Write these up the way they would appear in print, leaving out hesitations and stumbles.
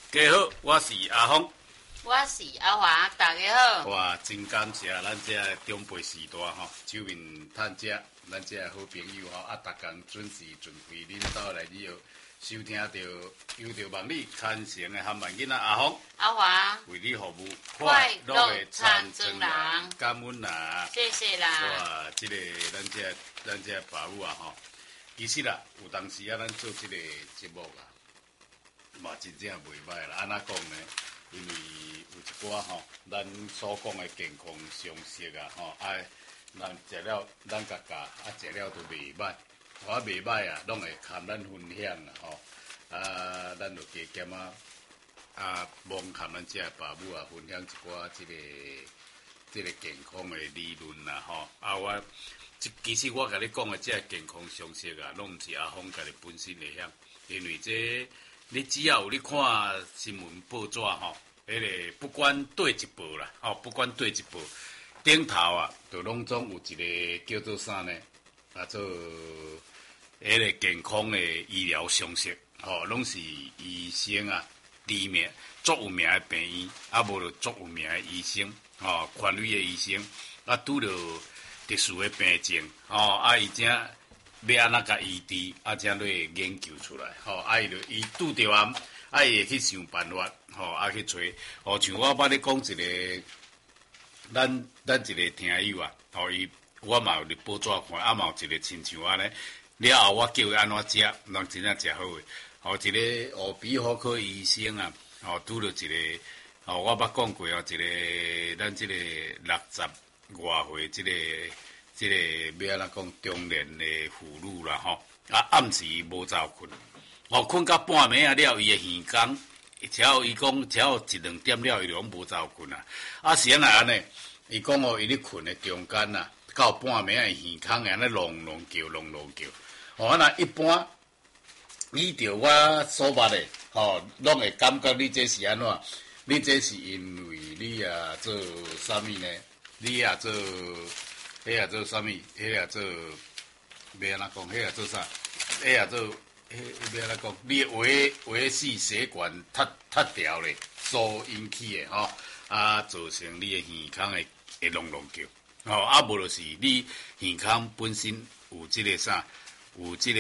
大家好，我是阿峰， 我是阿华，大家好。 哇，真感谢咱这中辈时代吼，手面趁这咱这好朋友吼，逐工准时准时恁兜来以后收听到有着万里传承的含万囡仔阿峰、 阿华为你服务， 快乐乐的长征征人， 感恩啦！ 谢谢啦。 哇，咱这爸母啊吼，其实啦，有当时啊，咱做这个节目啊，嘛真正袂歹啦。安怎讲呢？因为有一寡吼，咱所讲的健康常识啊，吼，咱食了咱家家食了都袂歹，袂歹啊，拢会含咱分享啊，吼。咱就加减望含咱这爸母啊，分享一寡这个健康的理论啦，吼。其实我甲你讲的这健康常识啊，拢毋是阿峰家己本身会晓，因为你只要有你看新闻报纸吼，迄个不管对一报啦，不管对一报，顶头啊，就拢总有一个叫做啥呢？做迄个健康的医疗常识，拢是医生啊，知名足有名的病院，无就足有名的医生，权威的医生，拄着特殊的病症，伊正要安怎甲医治，正会研究出来，伊拄着伊会去想办法，去找，像我捌咧讲一个，咱一个听友啊，我嘛有伫报纸看，嘛有一个亲像安尼，了后我叫伊安怎食，人真正食好诶，一个耳鼻喉科医生啊，拄着一个，我捌讲过一个咱这个60外岁这个要安怎讲中年的妇女啦，暗时无早困，困到半暝啊了，伊的耳孔，只要一两点了，伊就拢无早困啊。是安那安尼，伊讲伊咧困的中间啊，到半暝啊，耳孔安尼隆隆叫。那一般依照我所捌的，拢会感觉你这是安怎？你这是因为你啊做啥物呢？你啊做。迄也做啥物？迄也做要安怎讲？迄也做啥？迄也做要安怎讲？你维系血管塌掉咧，所引起的造成你的耳孔会隆叫。无就是你耳孔本身有这个啥？有这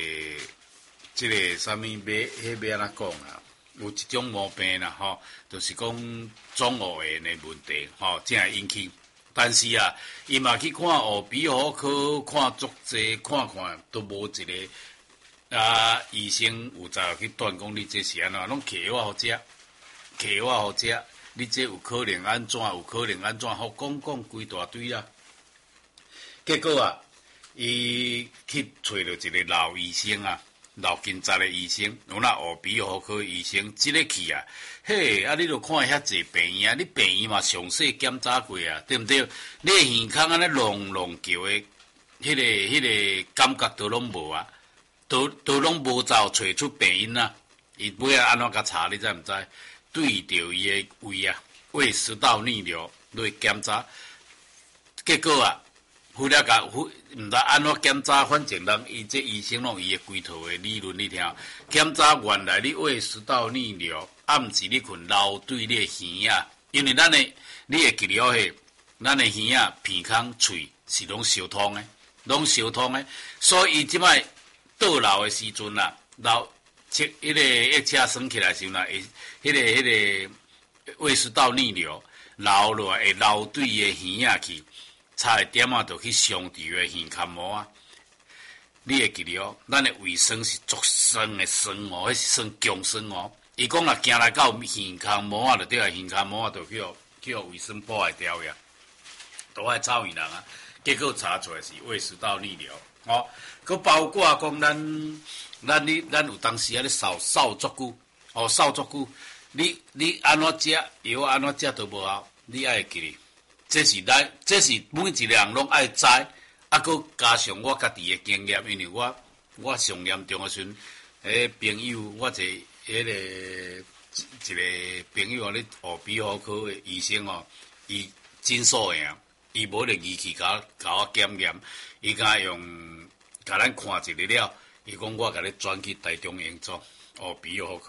个啥物？要安怎讲啊？有一种毛病啦，就是讲总耳炎的问题，才会引起。但是啊，伊嘛去看耳鼻喉科，看足济，看都无一个医生有才去断讲你这是安怎，拢摕药互食，你这有可能安怎，有可能安怎，讲规大堆啊。结果啊，伊去找着一个老医生啊，老警察的医生，有那耳鼻喉科医生，即个去啊。嘿，你著看遐济病院啊，你病院嘛详细检查过啊，对毋对？你耳孔安尼隆叫的，迄个感觉都拢无啊，都拢无找出病因啊。伊尾仔安怎甲查，你知毋知？对着伊的胃啊，胃食道逆流来检查，结果啊，毋知安怎检查，反正伊这医生拢伊的规套的理论你听，检查原来你胃食道逆流。暗时你困流对你的耳啊，因为你会记了迄，咱的耳啊、鼻孔、喙是拢相通的，所以伊即摆倒流的时阵啦，迄个液车升起来时阵啦，迄个胃食道逆流流落来会流对伊的耳啊去，差一点啊就去伤着伊的耳壳膜啊。你会记了，咱的胃酸是足酸的酸迄是酸强酸哦。伊讲若行来到耳壳膜啊，就对啊，耳壳膜啊，就去胃酸破坏掉呀，都爱臭伊人啊。结果查出来是胃食道逆流，佮包括讲咱有当时啊咧扫足久，扫足久，你安怎食药安怎食都无效，你爱记哩。这是每一个人拢爱知，佮加上我家己的经验，因为我上严重的时阵，朋友我迄个一个朋友咧，耳鼻喉科的医生伊真素样，伊无咧仪器甲我检验，伊甲用甲咱看一个了，伊讲我甲你转去台中营做耳鼻喉科，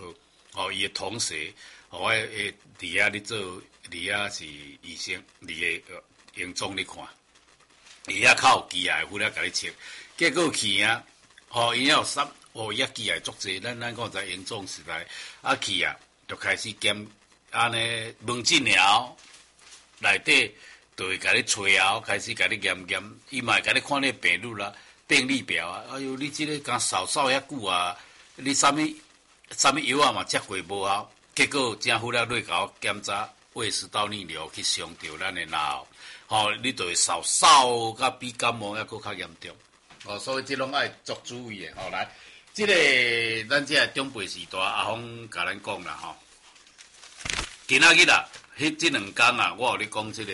伊的同事，我伫遐咧做，伫遐是医生，伫个营总咧看，伊遐较有机械，负责甲你测，结果去啊，伊有伊遐机械足济，咱讲在营总时代，去啊，就开始检，安尼问诊了，内底就会甲你吹后，开始甲你验，伊嘛会甲你看你病历啦、病历表啊，哎哟，你即个刚扫遐久啊，你啥物药啊嘛食过无效，结果正负责落甲我检查胃食道逆流去伤着咱的脑，你就会扫甲比感冒还佫较严重，所以即拢爱足注意的，来，即个咱即个长辈时代阿峰甲咱讲啦，今仔日啦，即2天啊，我有咧讲即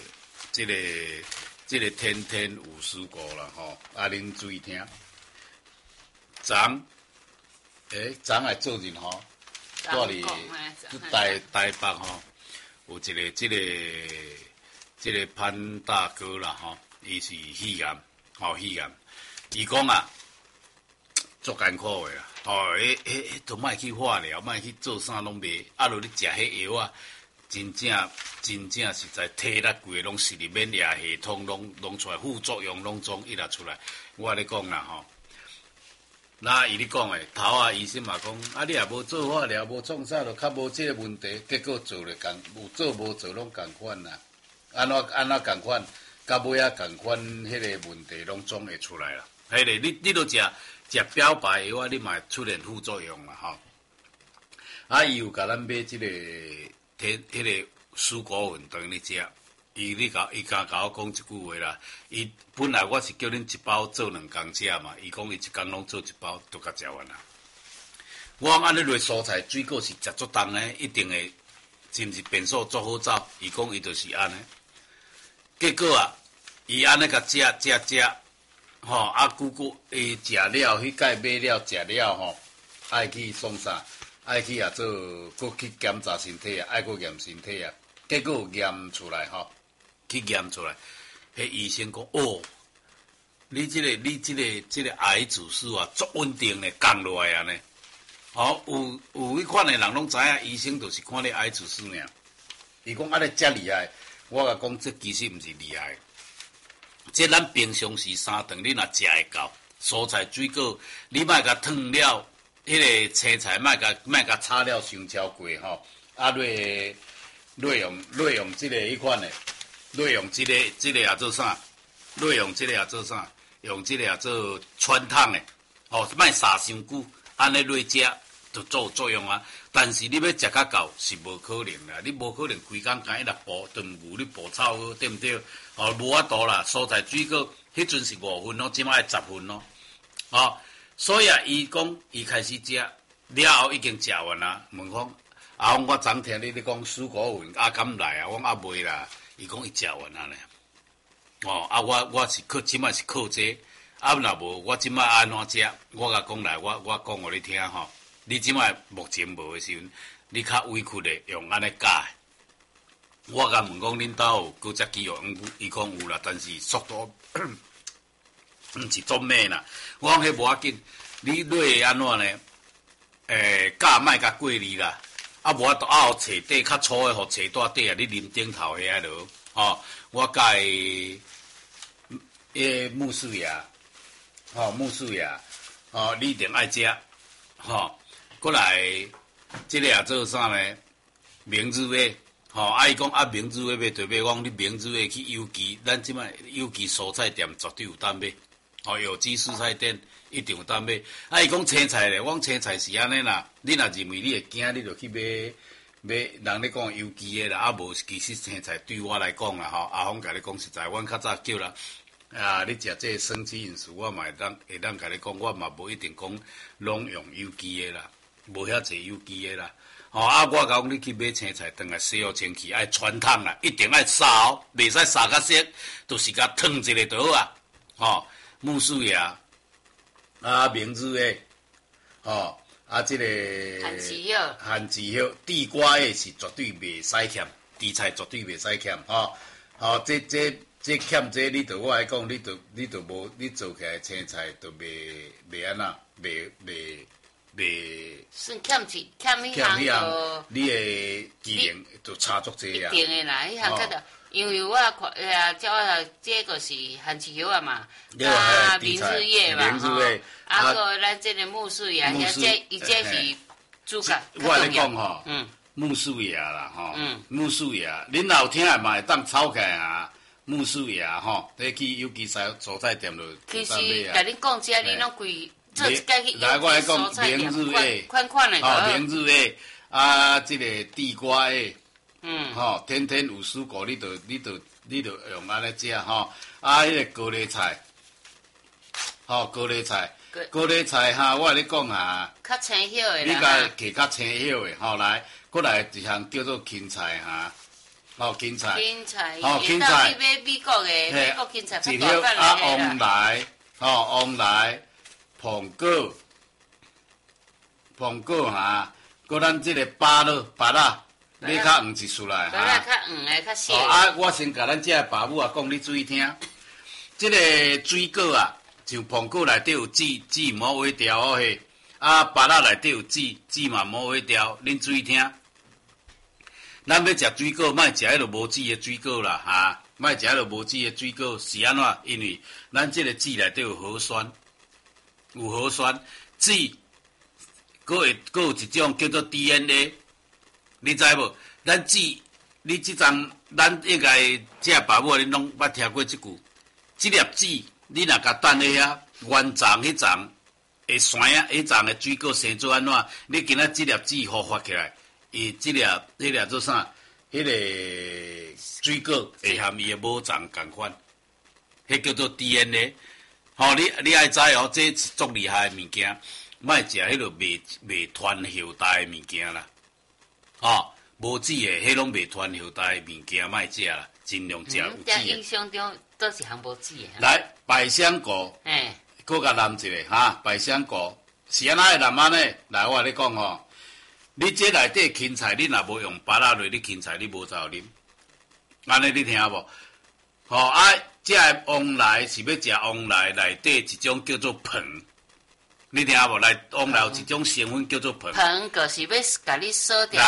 个天有事故啦，恁注意听，昨来做人住伫台北有一个潘大哥啦伊是肺癌，伊讲啊，足艰苦的啦，都莫去化疗，莫去做啥拢袂，落咧食迄药啊，真正实在体力贵，拢是入免疫系统拢出来，副作用拢总一直出来。我咧讲啦那伊咧讲诶，头啊医生嘛讲，你也无做化疗，无创啥，就较无即个问题。结果做咧有做无做拢共款啦。安怎共款？到尾啊共款，迄个问题拢总会出来啦。迄个你都食标牌药啊，你嘛会出现副作用啦伊有甲咱买即个迄个蔬果粉当咧食。伊甲我讲一句话啦，伊本来我是叫恁一包做2工食嘛，伊讲伊一工拢做1包，都甲食完啦。我讲安尼类蔬菜水果是食足重诶，一定会是毋是变数足好走？伊讲伊就是安尼。结果啊，伊安尼甲食，伊食了，迄届买了食了爱去送啥？爱去做，佫去检查身体啊，爱佫验身体啊。结果验出来去验出来，迄医生讲你即个癌指数啊，足稳定咧，降落来啊呢。有迄款诶人拢知影，医生就是看你癌指数尔。伊讲安尼遮厉害，我甲讲这其实毋是厉害，这咱平常时3顿你若食会到，蔬菜水果你莫甲烫了，迄个青菜莫甲炒了伤超过内用即个迄款诶，内用即个也做啥？内用即个也做啥？用即个也做穿烫诶，莫杀伤久，安尼内食就做作用啊。但是你要食较够是无可能啦，你无可能规工干一直补炖牛，你补草对毋对？无法度啦，蔬菜水果迄阵是5分咯，即摆10分咯，所以啊，伊讲伊开始食了后已经食完啦，问讲。我昨听你讲蔬果粉敢来啊？我讲未啦。伊讲伊食完啊咧。我是即摆是靠这，若无我即摆安怎食？我甲讲来，我讲互你听你即摆目前无诶时阵，你较委屈咧用安尼教。我甲问讲恁兜有佫只机哦？伊讲有啦，但是速度毋是足慢啦。我讲迄无要紧，你会安怎呢？教莫甲过哩啦。无法度互册底较粗诶，互册大底啊！你啉顶头遐落，我甲伊木薯芽，你一定爱食，过来即个也做啥呢？明日话，伊讲明日话买对买，我讲你明日话去有机，咱即摆有机蔬菜店绝对有当买，有机蔬菜店。一定有当买，伊讲青菜咧，我讲青菜是安尼啦。你若认为你会惊，你就去买人咧讲有机诶啦。无其实青菜对我来讲啦，阿峰甲你讲实在，阮较早叫啦。你食这个生机饮食，我嘛会当甲你讲，我嘛无一定讲拢用有机诶啦，无遐济有机诶啦。我讲你去买青菜，当来洗好清气，爱穿烫啦，一定爱烧，袂使烧较熟，就是甲烫一个就好啊。木薯芽。明日诶，即个番薯叶、地瓜诶是绝对袂使欠，地菜绝对袂使欠，这欠这，你对我来讲，你就无，你做起来青菜就袂安那，袂算欠迄项就你的技能就差足济啊。 一定的啦，迄项较着，因为我看叫我这个是韩志球啊嘛，明日月嘛，啊个咱这个木树叶，伊这是主角。 我跟你讲吼，木树叶啦吼，木树叶，恁若有听的嘛会当抄起来啊。木树叶吼，你去有机蔬菜店就其实甲你讲遮，你拢规做一家去有机蔬菜店，款的哦，明日的啊，这个地瓜的，吼，天天有蔬果，你就用安尼食吼，啊，迄个高丽菜，吼，高丽菜哈，我跟你讲啊， 较青叶的啦， 你甲摕较青叶的，吼，来，过来一项叫做芹菜哈。哦，芹菜， 哦，芹菜，你买美国的，美国芹菜较大块啊，黄来，苹果哈，搁咱这个芭乐，你较黄一出来哈。芭乐较黄的，较细。 啊，我先甲咱这个爸母啊讲，你注意听，这个水果啊，像苹果内底有籽唔好挖掉哦嘿，啊，芭乐内底有籽嘛唔好挖掉，恁注意听。咱要食水果，莫食迄落无籽的水果啦，哈！莫食迄落无籽的水果是安怎？因为咱这个籽内底有核酸，籽，搁有一种叫做 DNA， 你知无？咱籽，你即阵咱应该这爸母恁拢捌听过即句，即粒籽，你若甲等咧遐，原长迄丛会酸啊，迄丛的水果生做安怎？你今仔即粒籽互发起来。伊迄粒做啥？迄个水果会含伊的母脏共款，迄叫做 DNA。吼，你爱知哦，这是足厉害的物件，莫食迄落未传后代的物件啦。吼，无籽的，迄拢未传后代的物件，莫食啦，尽量食有籽的。 印象中都是含无籽的。 来，百香果，搁甲淋一个哈，百香果是安怎会淋安尼？来，我甲你讲吼。你这内底芹菜，你若无用芭乐落，你芹菜你无走啉，安尼你听无？吼啊，这黄来是要食黄来内底一种叫做硼，你听无？来黄来有一种成分叫做硼。 硼就是要甲你锁掉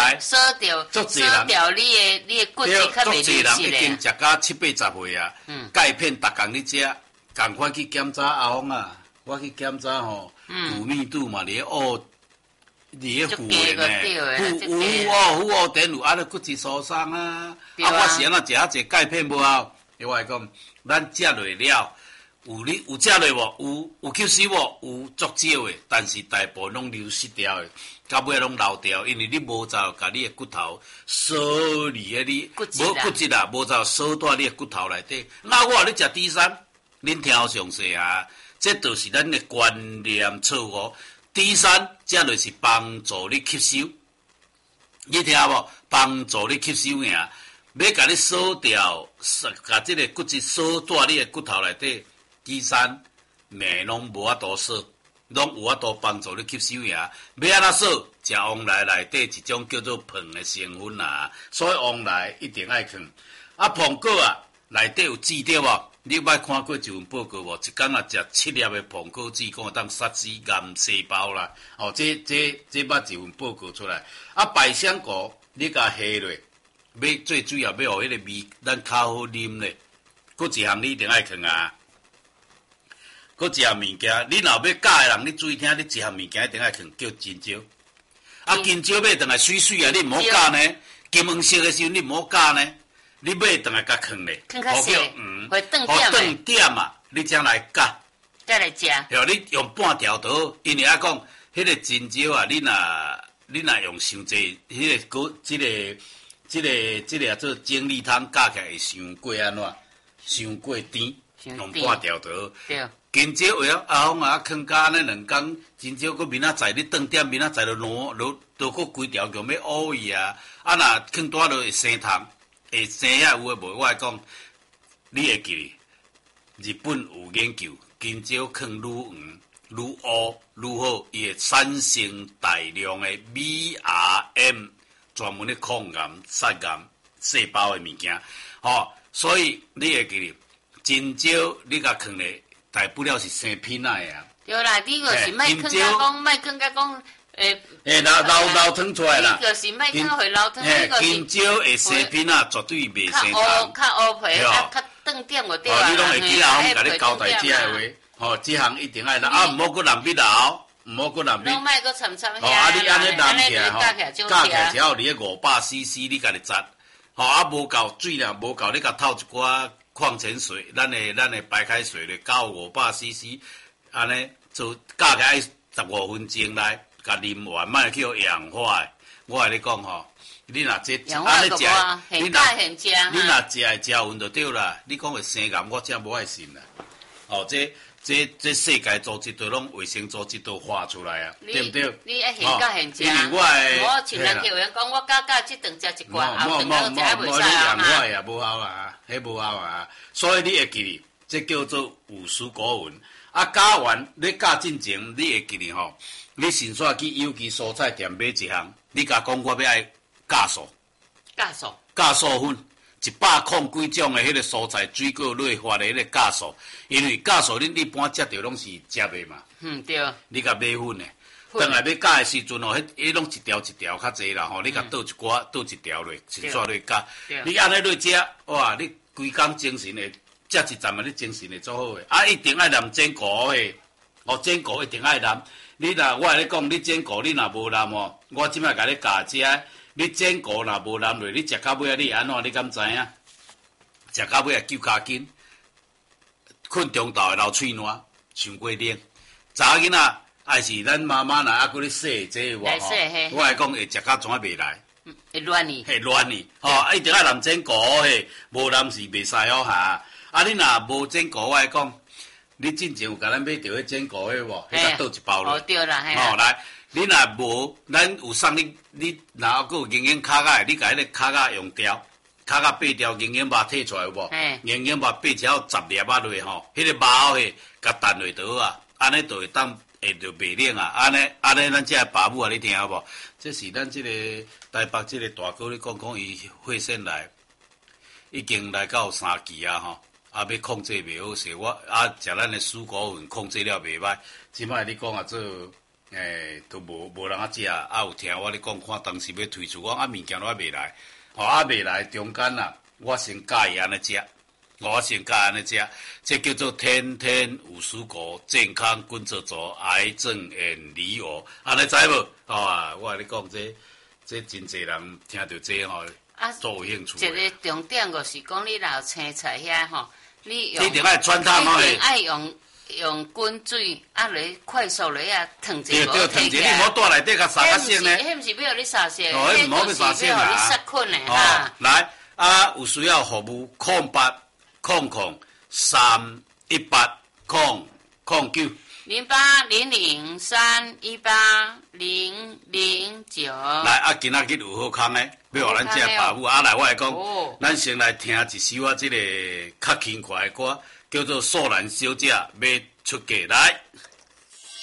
你的骨质较袂流失咧。足侪人已经食到70、80岁啊，钙片逐工你食，赶快去检查阿峰啊！我去检查吼，骨密度嘛，你哦。你迄负的呢？负哦，等有啊，咧骨质疏松啊。啊，我是安怎食啊？侪钙片无啊？我来讲，咱食落了，有食落无？有吸收无？有足少的，但是大部分拢流失掉的，到尾拢流掉，因为你无走，甲你的骨头锁入个你无骨质啦，无走锁在你的骨头内底。那我咧食低山，恁听详细啊，这就是咱的观念错误。第三，这就是帮助你吸收，你听无？帮助你吸收呀，要甲你锁掉，甲这个骨质锁在你的骨头内底。第三，命拢无法度锁，拢有法度帮助你吸收呀。要安怎锁？食黄来内底一种叫做硼的成分啊，所以黄来一定爱放。啊，苹果啊，内底有籽对无？你捌看过一份报告无？一工啊食7粒的苹果籽，讲会当杀死癌细胞啦。哦，这捌一份报告出来。啊，百香果你甲下落，要最主要要互迄个味，咱较好啉咧。搁一项你一定爱放啊。搁一项物件，你若要教的人，你注意听，你一项物件一定爱放，叫金蕉。啊，金蕉买转来水水啊，你毋好教呢。金黄色的时候你毋好教呢。你买转来甲放咧， 放较细，会断点啊！你将来夹， 再来食。 然后你用半条刀，因为讲，迄个金蕉啊，你若用伤济，迄个这个做精力汤夹起来会伤过安怎？伤过甜，用半条刀。 对。 金蕉为了阿峰啊，放甲安尼2工，金蕉佮明仔载你断点，明仔载就烂，都佮规条用要乌伊啊！啊，若放大落会生虫。会生遐有诶无？我来讲，你会记？日本有研究，金蕉放愈黄、愈乌、愈好，伊会产生大量诶 VRM， 专门咧抗癌、杀癌细胞诶物件。吼，所以你会记？金蕉你甲放咧，大不了是生片仔啊。 对啦，你就是莫放甲讲， 流汤出来啦。 你就是莫较会流汤，迄个是香蕉会生片啊，绝对袂生汤。 较乌皮，较断点就对啊。 你拢会记啊，我甲你交代这个话，这项一定爱留，唔好搁人笔留，唔好搁人笔。 拢莫搁掺遐。 你安尼淋起来加起来只要你500cc，你家己摘。无够水啦，无够你甲透一寡矿泉水，咱的白开水咧，到500cc， 安尼就加起来15分钟来，甲啉完，莫去氧化的。我甲你讲你若这安尼食，你若食会食匀就对啦。你讲会生癌，我真无爱信啦。这世界组织都拢卫生组织都画出来啊，对不对？ 你爱现教现食，我前两天有人讲，我教即顿食一罐，后顿到食还袂使啊嘛。 我也无效啊，迄无效啊。所以你会记，这叫做五蔬果纹。教完你教进前，你会记你先煞去有机蔬菜店买一项，你甲讲我要爱酵素粉。100几种的迄个蔬菜水果类发的迄个酵素，因为酵素恁一般食着拢是食的嘛。 对。 你甲买粉的，等来要酵的时阵迄拢一条一条较济啦你甲倒一条落，一撮落酵。你安尼落食，哇！你规工精神的，食一站你精神会做好的。一定爱淋煎果的，煎果一定爱淋。你若我甲你讲，你煎果你若无淋我即摆甲你教食。你煎果若无淋落，你食到尾你安怎？你敢知影？食到尾揪骹筋，困中昼会流喙烂，伤过冷。查囡仔还是咱妈妈若还佫咧洗这个我来讲会食到怎袂来？ 会乱呢？ 会乱呢？一定要淋煎果无淋是袂使哈。你若无煎果，我来讲，你之前有甲咱买着迄煎果无？迄甲倒一包落。 对啦， 来。你若无，咱有送你若还有营养卡仔，你甲迄个卡仔用掉，卡仔8条营养肉摕出来有无？营养肉8条10粒落迄个肉甲淡落就好啊，安尼就会当会着袂冷啊，安尼咱这爸母啊，你听有无？这是咱这个台北这个大哥咧讲伊血腺来已经来到3期啊要控制袂好势，我食咱的蔬果粉控制了袂歹，即摆你讲做。都无人食，有听我咧讲，看当时要推出，我物件都还未来，未来中间我先教伊安尼食，这叫做天天五蔬果，健康滚做做，癌症远离我，安尼知无？我咧讲这真侪人听到这做有兴趣。 一个重点就是讲，你若青菜遐你一定爱穿它一定爱用滚水来快速来烫一个， 对，烫一个，你莫带内底甲杀较鲜呢。 迄毋是要你杀鲜， 迄毋好去杀鲜啦。你杀菌的哈。 来有需要服务0800380909。 0800318009。 来今仔日有好康的，要互咱这爸母来我来讲，咱先来听一首这个较轻快的歌。叫做素兰小姐要出嫁来。